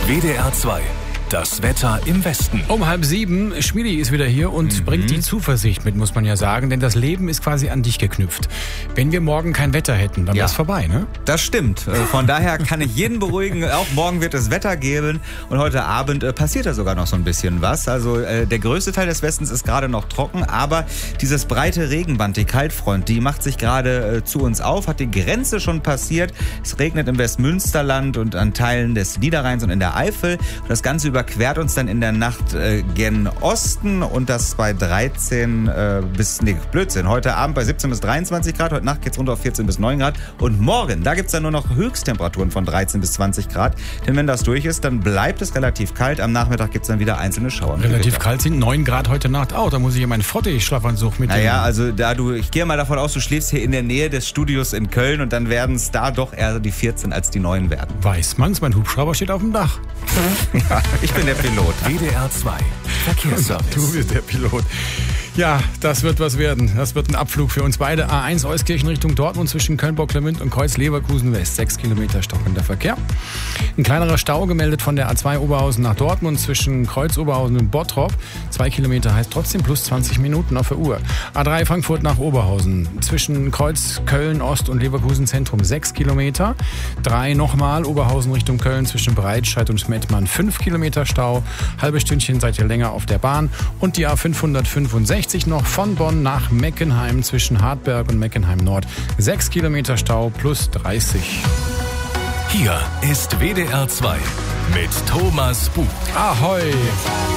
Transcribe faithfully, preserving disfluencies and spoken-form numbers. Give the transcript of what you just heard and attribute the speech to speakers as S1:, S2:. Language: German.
S1: W D R zwei. Das Wetter im Westen.
S2: Um halb sieben, Schmidi ist wieder hier und mhm. bringt die Zuversicht mit, muss man ja sagen. Denn das Leben ist quasi an dich geknüpft. Wenn wir morgen kein Wetter hätten, dann
S3: ja.
S2: wäre es vorbei, ne?
S3: Das stimmt. Von daher kann ich jeden beruhigen. Auch morgen wird es Wetter geben. Und heute Abend äh, passiert da sogar noch so ein bisschen was. Also äh, der größte Teil des Westens ist gerade noch trocken. Aber dieses breite Regenband, die Kaltfront, die macht sich gerade äh, zu uns auf. Hat die Grenze schon passiert. Es regnet im Westmünsterland und an Teilen des Niederrheins und in der Eifel. Und das Ganze über quert uns dann in der Nacht äh, gen Osten und das bei dreizehn äh, bis, nee, Blödsinn, heute Abend bei siebzehn bis dreiundzwanzig Grad, heute Nacht geht's runter auf vierzehn bis neun Grad und morgen, da gibt's dann nur noch Höchsttemperaturen von dreizehn bis zwanzig Grad, denn wenn das durch ist, dann bleibt es relativ kalt, am Nachmittag gibt's dann wieder einzelne Schauer.
S2: Relativ kalt sind neun Grad heute Nacht auch, da muss ich ja meinen Frottee-Schlafanzug mitnehmen.
S3: Naja, also da du, ich gehe mal davon aus, du schläfst hier in der Nähe des Studios in Köln und dann werden es da doch eher die vierzehn als die neun werden.
S2: Weiß man's, mein Hubschrauber steht auf dem Dach.
S3: Ja, ich bin der Pilot.
S1: W D R zwei. Verkehrsservice.
S2: Du bist der Pilot. Ja, das wird was werden. Das wird ein Abflug für uns beide. A eins Euskirchen Richtung Dortmund zwischen Köln-Bocklemünd und Kreuz-Leverkusen West. Sechs Kilometer stockender Verkehr. Ein kleinerer Stau gemeldet von der A zwei Oberhausen nach Dortmund zwischen Kreuz-Oberhausen und Bottrop. Zwei Kilometer heißt trotzdem plus zwanzig Minuten auf der Uhr. A drei Frankfurt nach Oberhausen zwischen Kreuz, Köln, Ost und Leverkusen Zentrum. Sechs Kilometer. Drei nochmal Oberhausen Richtung Köln zwischen Breitscheid und Mettmann. Fünf Kilometer Stau. Halbe Stündchen seid ihr länger auf der Bahn. Und die A fünfhundertfünfundsechzig noch von Bonn nach Meckenheim zwischen Hartberg und Meckenheim Nord. Sechs Kilometer Stau plus dreißig.
S1: Hier ist W D R zwei mit Thomas Buch.
S2: Ahoi!